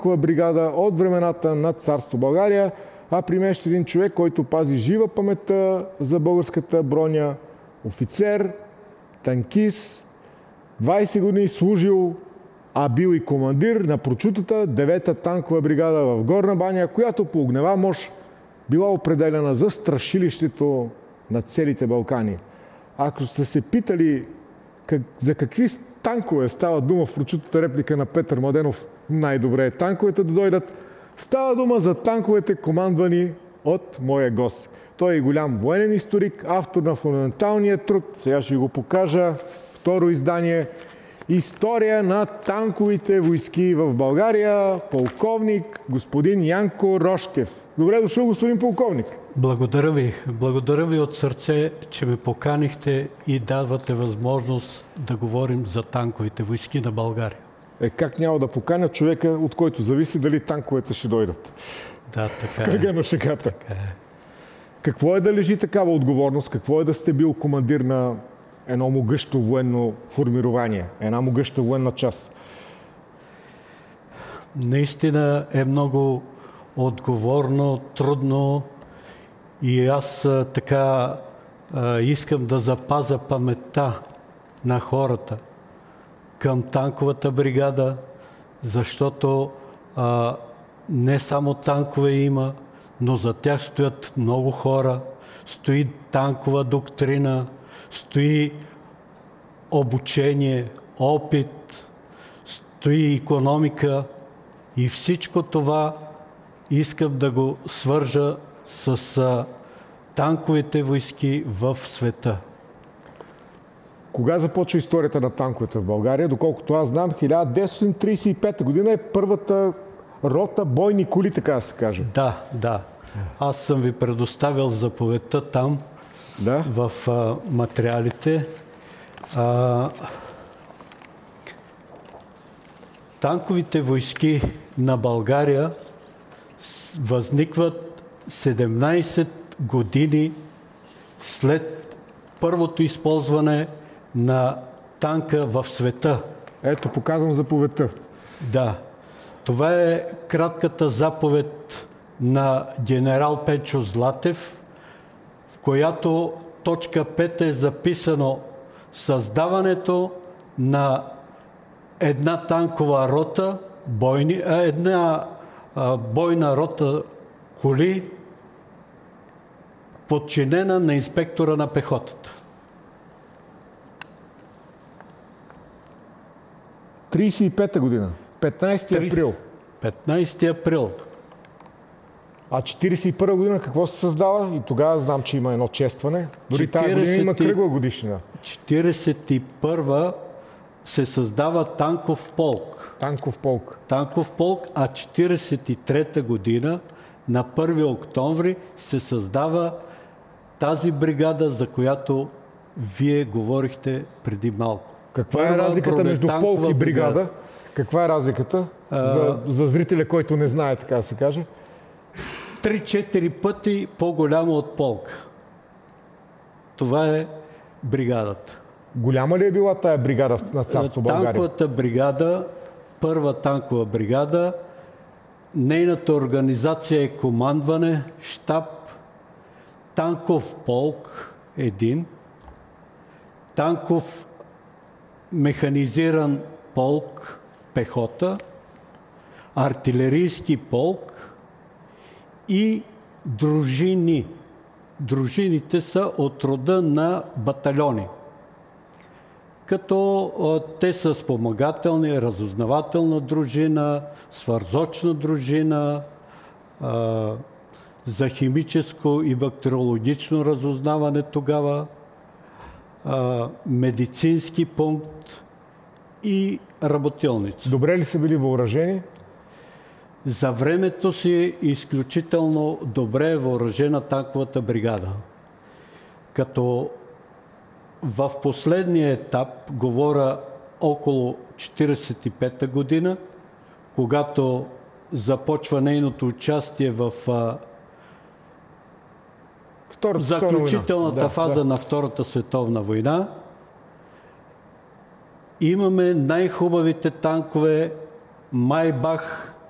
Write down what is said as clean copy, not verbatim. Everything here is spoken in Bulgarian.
бригада от времената на царство България, а при мен ще един човек, който пази жива паметта за българската броня, офицер, танкист, 20 години служил, а бил и командир на прочутата 9-та танкова бригада в Горна баня, която по огнева мощ била определена за страшилището на целите Балкани. Ако сте се питали за какви танкове става дума в прочутата реплика на Петър Младенов, най-добре е танковете да дойдат. Става дума за танковете, командвани от моя гост. Той е голям военен историк, автор на фундаменталния труд. Сега ще ви го покажа. Второ издание. История на танковите войски в България. Полковник господин Янко Рошкев. Добре дошъл, господин полковник. Благодаря ви. Благодаря ви от сърце, че ме поканихте и давате възможност да говорим за танковите войски на България. Как няма да поканя човека, от който зависи дали танковете ще дойдат? Да, така Кръга на шегата. Какво е да лежи такава отговорност? Какво е да сте бил командир на едно могъщо военно формирование, една могъща военна част? Наистина е много отговорно, трудно и аз така искам да запазя паметта на хората към танковата бригада, защото не само танкове има, но за тях стоят много хора, стои танкова доктрина, стои обучение, опит, стои икономика и всичко това искам да го свържа с танковите войски в света. Кога започва историята на танковете в България? Доколкото аз знам, 1935 година е първата рота бойни коли, така да се каже. Да. Аз съм ви предоставил заповедта там, в материалите. Танковите войски на България възникват 17 години след първото използване на танка в света. Ето, показвам заповедта. Да. Това е кратката заповед на генерал Пенчо Златев, в която точка 5 е записано създаването на една танкова рота, една бойна рота коли, подчинена на инспектора на пехотата. 35-та година, 15 април. 15 април. А 41 година какво се създава? И тогава знам, че има едно честване. Дори тази година има кръгла годишнина. 41 се създава танков полк. Танков полк, а 43-та година на 1 октомври се създава тази бригада, за която вие говорихте преди малко. Каква е разликата между полк и бригада? Каква е разликата за зрителя, който не знае, така да се каже? 3-4 пъти по-голямо от полк. Това е бригадата. Голяма ли е била тая бригада на царство България? Танковата бригада, първа танкова бригада, нейната организация е командване, щаб, танков полк един, танков механизиран полк, пехота, артилерийски полк и дружини. Дружините са от рода на батальони. Като те са спомагателни, разузнавателна дружина, свързочна дружина, за химическо и бактериологично разузнаване тогава, медицински пункт и работилници. Добре ли са били въоръжени? За времето си изключително добре е въоръжена танковата бригада. Като в последния етап, говоря около 1945 година, когато започва нейното участие в заключителната фаза на Втората световна война, имаме най-хубавите танкове Майбах